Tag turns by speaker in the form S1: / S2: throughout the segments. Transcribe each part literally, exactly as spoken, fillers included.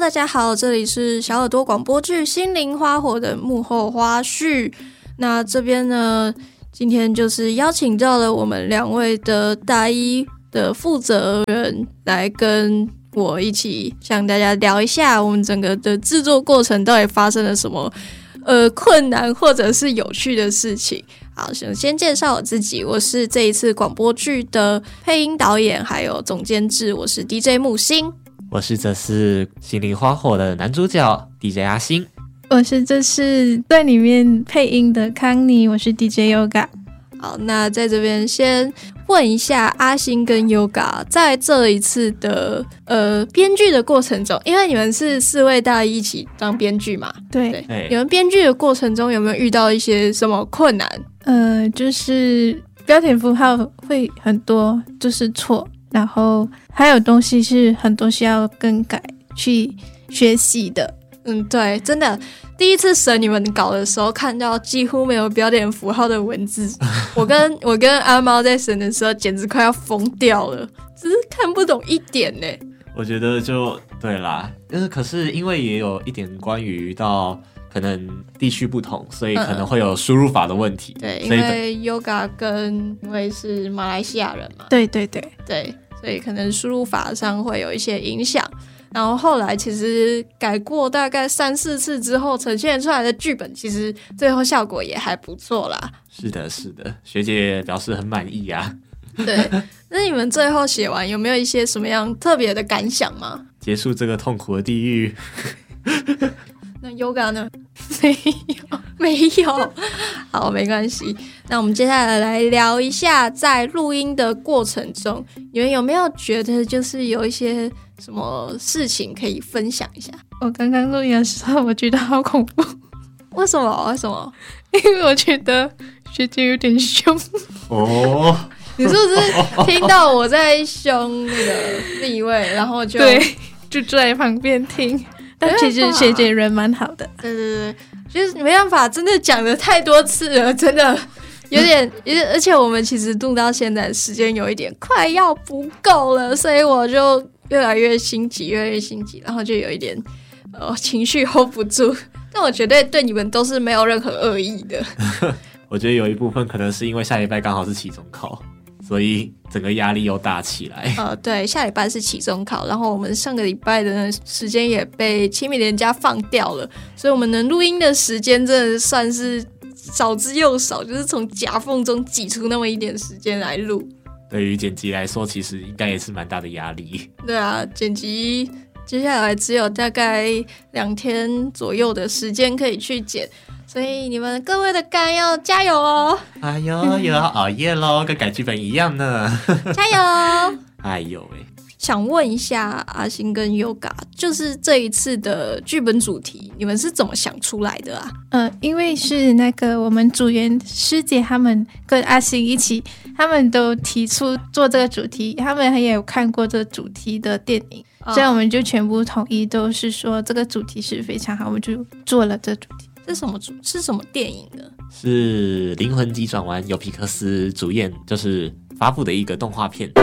S1: 大家好，这里是小耳朵广播剧《心灵花火》的幕后花絮。那这边呢，今天就是邀请到了我们两位的大一的负责人来跟我一起向大家聊一下我们整个的制作过程到底发生了什么呃困难或者是有趣的事情。好，首先介绍我自己，我是这一次广播剧的配音导演还有总监制，我是 D J 木星。
S2: 我是这次心灵花火的男主角 D J 阿星。
S3: 我是这次队里面配音的康妮，我是 D J Yoga。
S1: 好，那在这边先问一下阿星跟 Yoga， 在这一次的呃编剧的过程中，因为你们是四位大一一起当编剧嘛，
S3: 对,
S1: 对,
S2: 对
S1: 你们编剧的过程中有没有遇到一些什么困难？
S3: 呃，就是标点符号会很多，就是错，然后还有东西是很多需要更改去学习的。
S1: 嗯，对，真的，第一次审你们稿的时候，看到几乎没有标点符号的文字，我跟我跟阿猫在审的时候，简直快要疯掉了，只是看不懂一点呢。
S2: 我觉得就对啦，就是可是因为也有一点关于到可能地区不同，所以可能会有输入法的问题。
S1: 嗯、对，因为 Yoga 跟因为是马来西亚人嘛，
S3: 对对对
S1: 对，所以可能输入法上会有一些影响。然后后来其实改过大概三四次之后，呈现出来的剧本其实最后效果也还不错啦。
S2: 是的，是的，学姐表示很满意啊。
S1: 对，那你们最后写完有没有一些什么样特别的感想吗？
S2: 结束这个痛苦的地狱。
S1: 那 Yoga 呢？没有，没有。好，没关系。那我们接下来来聊一下，在录音的过程中，你们有没有觉得就是有一些什么事情可以分享一下？
S3: 我刚刚录音的时候，我觉得好恐怖。
S1: 为什么？为什么？
S3: 因为我觉得学姐有点凶。
S2: 哦，
S1: 你是不是听到我在凶那个立位，然后就
S3: 对，就坐在旁边听？但其实学姐人蛮好的。
S1: 对对对，就是没办法，真的讲了太多次了，真的有点，而且我们其实录到现在时间有一点快要不够了，所以我就越来越心急，越来越心急，然后就有一点呃情绪 hold 不住。但我绝对对你们都是没有任何恶意的。
S2: 我觉得有一部分可能是因为下礼拜刚好是期中考，所以整个压力又大起来。
S1: 呃，对，下礼拜是期中考，然后我们上个礼拜的时间也被清明连假放掉了，所以我们能录音的时间真的算是少之又少，就是从夹缝中挤出那么一点时间来录。
S2: 对于剪辑来说，其实应该也是蛮大的压力。
S1: 对啊，剪辑接下来只有大概两天左右的时间可以去剪。所以你们各位的肝要加油哦！
S2: 哎呦，又要熬夜咯，跟改剧本一样呢。
S1: 加油！
S2: 哎呦喂，
S1: 想问一下阿星跟 Yoga， 就是这一次的剧本主题，你们是怎么想出来的啊？
S3: 呃，因为是那个我们组员师姐他们跟阿星一起，他们都提出做这个主题，他们也有看过这个主题的电影，哦、所以我们就全部统一都是说这个主题是非常好，我们就做了这主题。
S1: 是什么主？是什么电影呢？
S2: 是《灵魂急转弯》，由皮克斯主演，就是发布的一个动画片。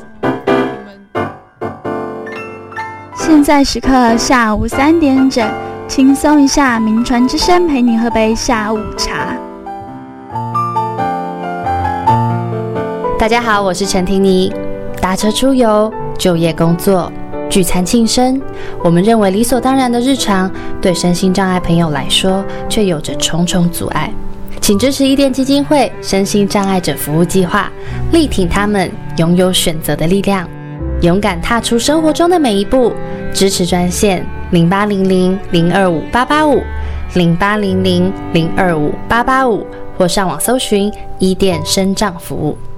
S4: 现在时刻下午三点整，轻松一下，名传之声陪你喝杯下午茶。
S5: 大家好，我是陈婷妮。搭车出游、就业工作、聚餐庆生，我们认为理所当然的日常，对身心障碍朋友来说，却有着重重阻碍。请支持伊甸基金会身心障碍者服务计划，力挺他们拥有选择的力量，勇敢踏出生活中的每一步。支持专线零八零零零二五八八五零八零零零二五八八五，或上网搜寻伊甸身障服务。